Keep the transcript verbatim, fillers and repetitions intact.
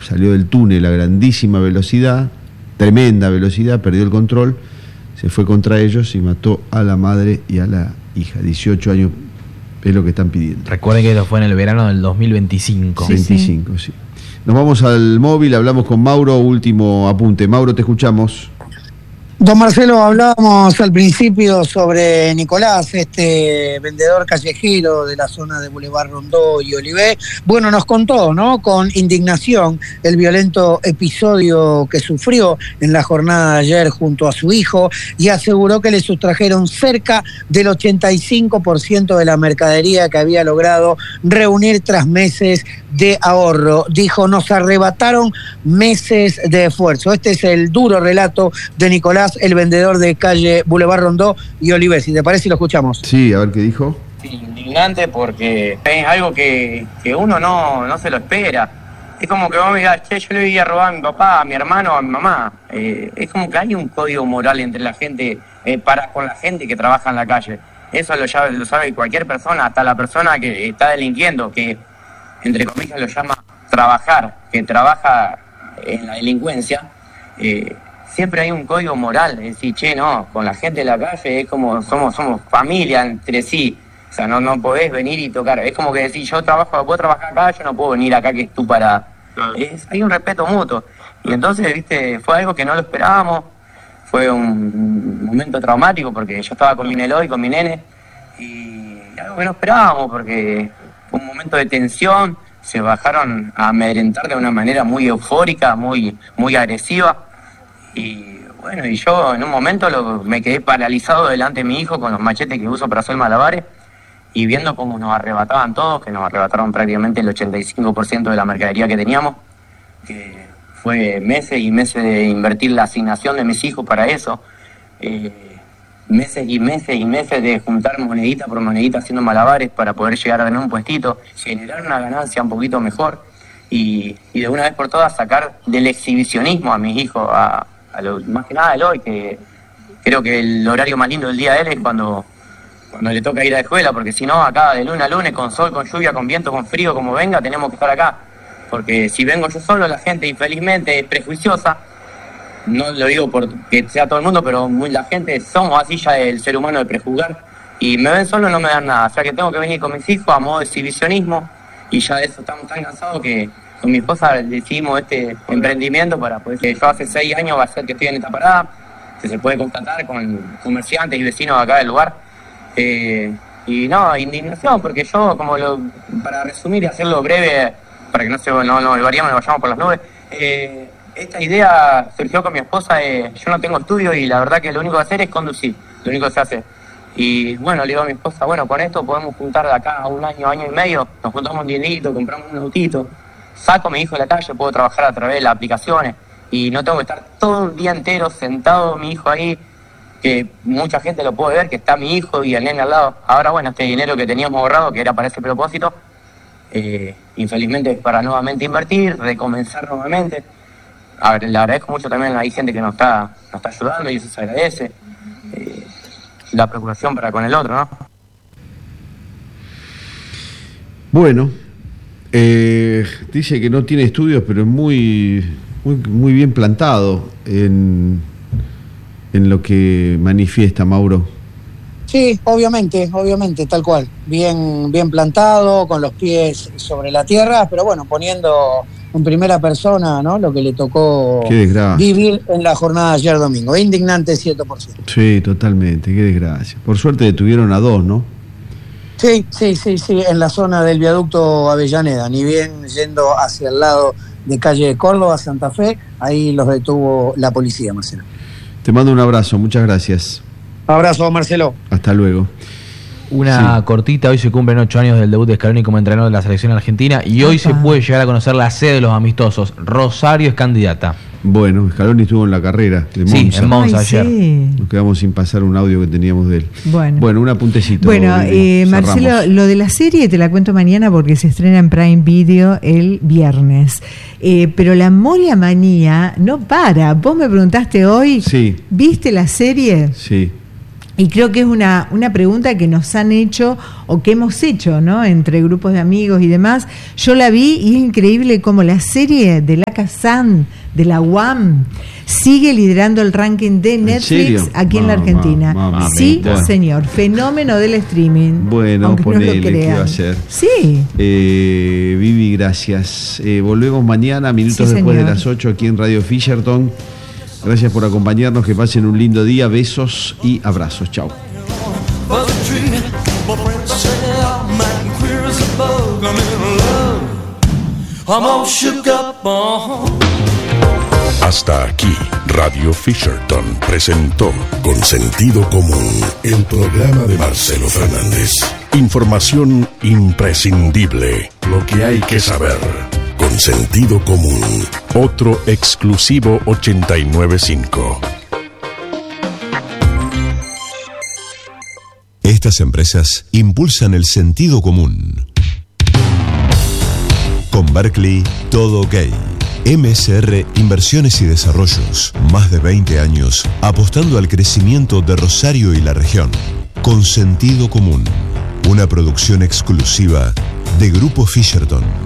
salió del túnel a grandísima velocidad, tremenda velocidad, perdió el control, se fue contra ellos y mató a la madre y a la hija. dieciocho años es lo que están pidiendo. Recuerden que esto fue en el verano del dos mil veinticinco. Sí, veinticinco, sí. sí. Nos vamos al móvil, hablamos con Mauro, último apunte. Mauro, te escuchamos. Don Marcelo, hablábamos al principio sobre Nicolás, este vendedor callejero de la zona de Boulevard Rondó y Olivé. Bueno, nos contó, ¿no?, con indignación el violento episodio que sufrió en la jornada de ayer junto a su hijo y aseguró que le sustrajeron cerca del ochenta y cinco por ciento de la mercadería que había logrado reunir tras meses de ahorro. Dijo, nos arrebataron meses de esfuerzo. Este es el duro relato de Nicolás, el vendedor de calle Boulevard Rondó y Olivé. Si te parece, lo escuchamos. Sí, a ver qué dijo. Sí, indignante porque es algo que, que uno no, no se lo espera. Es como que vos me digas, che, yo le voy a robar a mi papá, a mi hermano, a mi mamá. Eh, es como que hay un código moral entre la gente, eh, para con la gente que trabaja en la calle. Eso lo, ya, lo sabe cualquier persona, hasta la persona que está delinquiendo, que entre comillas lo llama trabajar, que trabaja en la delincuencia. Eh, Siempre hay un código moral, es decir, che, no, con la gente de la calle es como, somos somos familia entre sí, o sea, no no podés venir y tocar, es como que decir, yo trabajo, puedo trabajar acá, yo no puedo venir acá que es tú para... Es, hay un respeto mutuo, y entonces, viste, fue algo que no lo esperábamos, fue un momento traumático, porque yo estaba con mi Neloy, con mi nene, y algo que no esperábamos, porque fue un momento de tensión, se bajaron a amedrentar de una manera muy eufórica, muy, muy agresiva. Y bueno, y yo en un momento lo, me quedé paralizado delante de mi hijo con los machetes que uso para hacer malabares y viendo cómo nos arrebataban todos, que nos arrebataron prácticamente el ochenta y cinco por ciento de la mercadería que teníamos, que fue meses y meses de invertir la asignación de mis hijos para eso, eh, meses y meses y meses de juntar monedita por monedita haciendo malabares para poder llegar a tener un puestito, generar una ganancia un poquito mejor y, y de una vez por todas sacar del exhibicionismo a mis hijos, a A lo, más que nada el hoy, que creo que el horario más lindo del día de él es cuando, cuando le toca ir a la escuela, porque si no, acá de lunes a lunes, con sol, con lluvia, con viento, con frío, como venga, tenemos que estar acá. Porque si vengo yo solo, la gente infelizmente es prejuiciosa, no lo digo porque sea todo el mundo, pero muy, la gente somos así ya el ser humano de prejuzgar, y me ven solo y no me dan nada, o sea que tengo que venir con mis hijos a modo de exhibicionismo, y ya de eso estamos tan cansados que... Con mi esposa decidimos este emprendimiento para poder, que yo hace seis años va a ser que estoy en esta parada, que se puede constatar con comerciantes y vecinos acá del lugar. Eh, y no, indignación, porque yo, como lo, para resumir y hacerlo breve, para que no se no, no variamos, no vayamos por las nubes, eh, esta idea surgió con mi esposa, eh, yo no tengo estudio y la verdad que lo único que hacer es conducir, lo único que se hace. Y bueno, le digo a mi esposa, bueno, con esto podemos juntar de acá a un año, año y medio, nos juntamos un dinerito, compramos un autito, saco a mi hijo de la calle, puedo trabajar a través de las aplicaciones y no tengo que estar todo el día entero sentado mi hijo ahí, que mucha gente lo puede ver, que está mi hijo y el nene al lado. Ahora bueno, este dinero que teníamos ahorrado, que era para ese propósito, eh, infelizmente es para nuevamente invertir, recomenzar nuevamente. A ver, le agradezco mucho también, hay gente que nos está, nos está ayudando y eso se agradece. Eh, la preocupación para con el otro, ¿no? Bueno, eh, dice que no tiene estudios, pero es muy, muy, muy bien plantado en, en lo que manifiesta Mauro. Sí, obviamente, obviamente, tal cual. Bien, bien plantado, con los pies sobre la tierra, pero bueno, poniendo en primera persona, ¿no?, lo que le tocó vivir en la jornada de ayer domingo. Indignante cien por ciento. Sí, totalmente, qué desgracia. Por suerte detuvieron a dos, ¿no? Sí, sí, sí, sí, en la zona del viaducto Avellaneda, ni bien yendo hacia el lado de calle Córdoba, Santa Fe, ahí los detuvo la policía, Marcelo. Te mando un abrazo, muchas gracias. Abrazo, Marcelo. Hasta luego. Una Sí. cortita, hoy se cumplen ocho años del debut de Scaloni como entrenador de la selección argentina y hoy Opa. se puede llegar a conocer la sede de los amistosos. Rosario es candidata. Bueno, Scaloni estuvo en la carrera de Monza. Sí, en Monza Ay, ayer. sí. Nos quedamos sin pasar un audio que teníamos de él. Bueno. Bueno, un apuntecito. Bueno, Lili, eh, Marcelo, cerramos. lo de la serie te la cuento mañana porque se estrena en Prime Video el viernes. Eh, pero la Moria Manía no para. Vos me preguntaste hoy, Sí. ¿viste la serie? Sí. Y creo que es una, una pregunta que nos han hecho o que hemos hecho, ¿no? Entre grupos de amigos y demás. Yo la vi y es increíble cómo la serie de la Kazan, de la U A M, sigue liderando el ranking de Netflix aquí en la Argentina. Mamá, sí, bueno. señor. Fenómeno del streaming. Bueno, aunque ponele, no lo ¿qué crean. va a hacer? Sí. Eh, Vivi, gracias. Eh, volvemos mañana, minutos Sí, después señor. de las ocho, aquí en Radio Fisherton. Gracias por acompañarnos, que pasen un lindo día, besos y abrazos. Chao. Hasta aquí, Radio Fisherton presentó Con Sentido Común, el programa de Marcelo Fernández. Información imprescindible, lo que hay que saber. Con Sentido Común, otro exclusivo ochenta y nueve punto cinco. Estas empresas impulsan el sentido común. Con Berkeley, todo ok. M S R Inversiones y Desarrollos, más de veinte años apostando al crecimiento de Rosario y la región. Con Sentido Común, una producción exclusiva de Grupo Fisherton.